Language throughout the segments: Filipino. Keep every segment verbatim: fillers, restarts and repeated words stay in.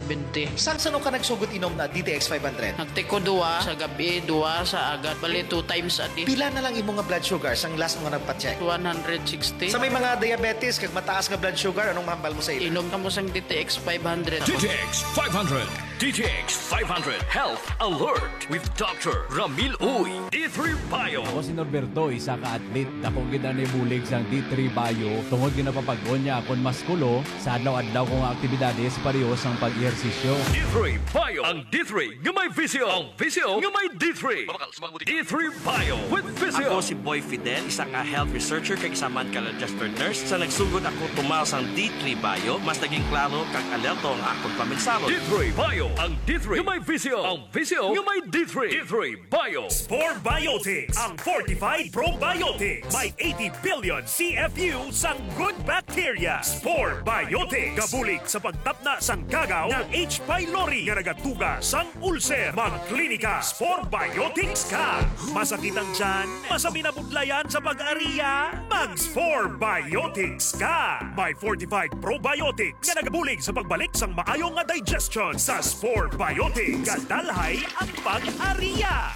twenty. Sang sano ka nagsugod inom na D T X five hundred? Nagtiko duwa sa gabi, duwa sa agad. Bali, two times a day. Pila na lang imo nga blood sugar sang last mo nga nagpa-check? one sixty. Sa may mga diabetes kag mataas nga blood sugar, anong mahambal mo sa ila? Inom ka mo sang D T X five hundred. D T X five hundred. D T X five hundred Health Alert with Doctor Ramil Uy. D three Bio. Ako si Norberto, isa ka atlet. Dako gid na bulig sang D three Bio. Tungod ginapapag-on niya akon maskulo sa adlaw-adlaw kong aktibidades parehas ang pag-ehersisyo. D three Bio. Ang D three nga may visio. Ang visio nga may D three. D three Bio with visio. Ako si Boy Fidel, isa ka health researcher kag isa man ka registered nurse. Sa nagsugod ako tumal sang D three Bio, mas naging klaro kag alerto ang akong paminsalo. D three Bio. Ang D three nga may visio. Ang visio nga may D three. D three Bio. Spore Biotics, ang fortified probiotics. May eighty billion C F U sang good bacteria. Spore Biotics. Kabulig sa pagtapna sang gagaw ng H. pylori nga nagatuga sang ulcer. Magklinika, Spore Biotics ka. Masakit ang tiyan, masabi na budlayan sa pag-ariya, mag-Spore Biotics ka. May fortified probiotics nga nagabulig sa pagbalik sang maayong nga digestion sa Spore Biotics. Kadalhay ang pag-ariya.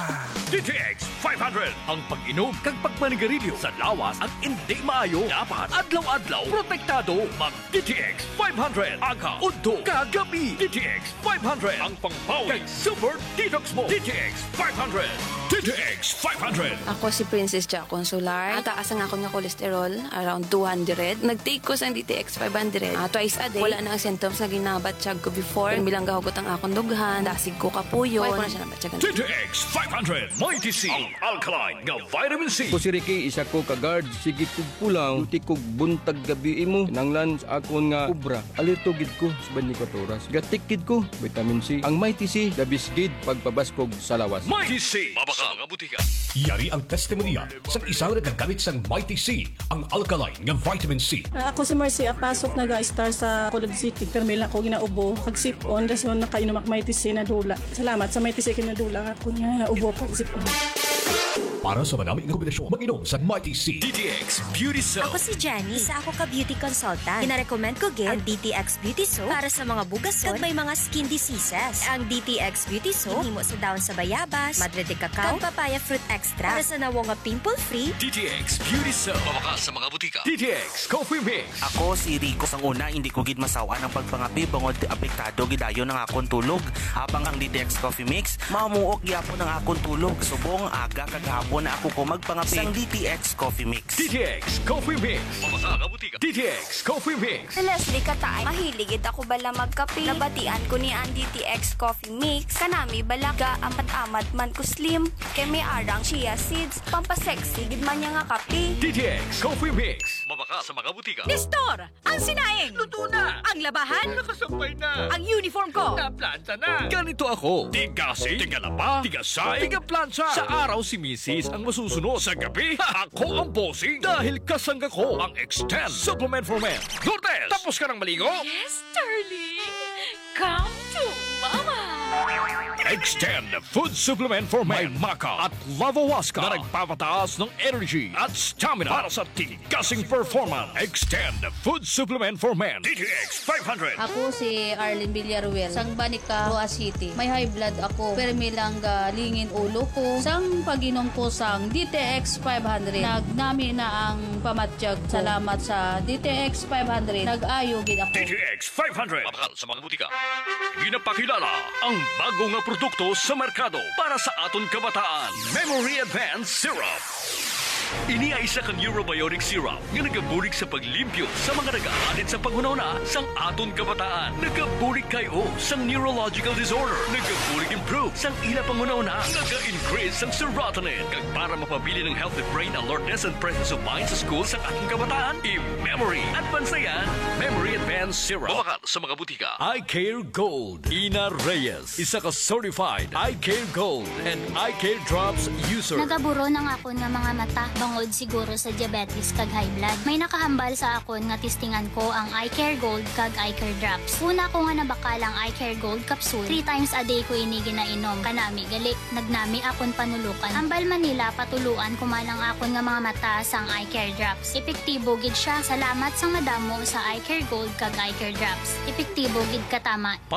D T X five hundred. Ang pag-inom kag pagmanigarilyo sa lawas at hindi maayo. Dapat adlaw-adlaw protektado. Mag D T X five hundred. Aga, udto, kagabi. D T X five hundred. Ang pangpawi kag super detox mo. D T X five hundred. D T X five hundred. Ako si Princess Jack Consular. Taas ang ako nga kolesterol, around two hundred. Nag-take ko sa D T X five hundred. Uh, twice a day. Wala na ang symptoms na ginabatsyag ko before. Yung bilang gahugot ang akong dughan. Dasig ko kapuyon. Wala ko na siya nabatyagan. D T X five hundred. Mighty C. Ang alkaline nga vitamin C. Ko si Ricky, isa ko ka-guard. Sige kog pulang, tuti kog buntag gabi imo. Nanglan sa akon nga ubra. Alito gid ko sa twenty-four oras. Gatikid ko, vitamin C. Ang Mighty C, labis gid pagpabaskog sa lawas. Mighty C. Mabaka nga butika. Yari ang testimonya sa isang nagagamit sa Mighty C, ang alkaline nga vitamin C. Uh, ako si Marcy, apasok nag-star sa Colog City. Permila ko ginaubo. Pag-sip-on, dason nakainom ak Mighty C na dula. Salamat sa Mighty C kinadula ako niya. Ubo pag-sip-on. Para sa maraming kombinasyon, mag-inom sa Mighty C. D T X Beauty Soap. Ako si Jenny. Isa ako ka beauty consultant. Gina-recommend ko gid ang D T X Beauty Soap para sa mga bugason kag may mga skin diseases. Ang D T X Beauty Soap himo sa daon sa bayabas, madre de cacao, kag papaya fruit extra para sa nawo nga pimple-free. D T X Beauty Soap. Mabaka sa mga butika. D T X Coffee Mix. Ako si Rico. Sang una, hindi ko gid masawa ng pagpangapi bangod apektado gidayo ng akong tulog. Habang ang D T X Coffee Mix, mamuok gyapon ng akong tulog. Subong aga kagahapon na ako ko magpangapi sang D T X Coffee Mix. D T X Coffee Mix. Mabaka nga butika. D T X Coffee Mix. Si Leslie Katay, mahiligid ako bala magkape. Nabatian ko ni ang D T X Coffee Mix. Kanami balaga amat-amat man ko slim. Kay may arang chia seeds. Pampasexy gid man niya nga kape. D T X Coffee Mix. Mabaka sa mga butika. Nestor! Ang sinaing! Luto na! Ang labahan! Nakasampay na! Ang uniform ko! Naplanta na! Ganito ako. Tigasi, tigalapa, tigasay, tigaplansya. Sa araw si Missus ang masusunod. Sa gabi, ako ang bossing. Dahil kasangga ko ang Extend Supplement for Men. Lourdes, tapos ka ng maligo? Yes, darling! Come to Mama! Extend Food Supplement for Men. May Maca at Lavawaska na nagpapataas ng energy at stamina para sa tigasing performance. Extend Food Supplement for Men. D T X five hundred. Ako si Arlene Villaruel, sang Banica, Roa City. May high blood ako, pero may lang lingin ulo ko. Sang pag-inom ko sang D T X five hundred, nagnami na ang pamatsyag. Salamat sa D T X five hundred. Nag-ayo gid ako. D T X five hundred. Mabakal sa mga butika. Ginapakilala ang bago nga produkto sa merkado para sa aton kabataan. Memory Advanced Syrup. Ini ay isa ka neurobiotic syrup nga nagabulig sa paglimpyo sa mga nag-aalit sa panghunahuna sang aton kabataan. Nagabulig kayo sang neurological disorder. Nagabulig improve sang ila panghunahuna. Naga-increase sang serotonin. Kag para mapabili ng healthy brain alertness and presence of mind sa school sang ating kabataan, i-memory at bansayan. Memory Advanced Syrup. Mabakal sa mga butika. I Care Gold. Ina Reyes. Isa ka certified I Care Gold and I Care Drops user. Nagaburo ng ako nga mga mata. Bangod siguro sa diabetes kag high blood. May nakahambal sa akon nga testingan ko ang I Care Gold kag I Care Drops. Una ko nga nabakalang I Care Gold capsule. Three times a day ko ini ginainom. Kanami gali, nagnami akon panulukan. Ambal Manila patuluan kumanang akon nga mga mata sang I Care Drops. Epektibo gid siya. Salamat sang madamo sa I Care Gold kag I Care Drops. Epektibo gid katama.